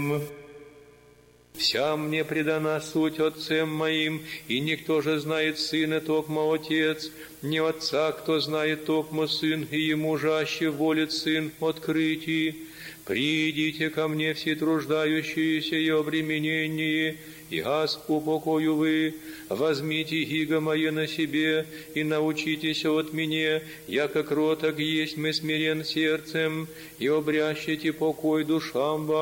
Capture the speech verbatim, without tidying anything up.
Вся мне предана суть Отцем моим, и никто же знает Сына, токмо Отец, не Отца, кто знает, токмо Сын, и Ему жаще волит Сын открытий. Придите ко мне все труждающиеся и обремененные, и аз упокою вы. Возьмите иго мое на себе, и научитесь от меня, яко кроток есть мы смирен сердцем, и обрящите покой душам вашим.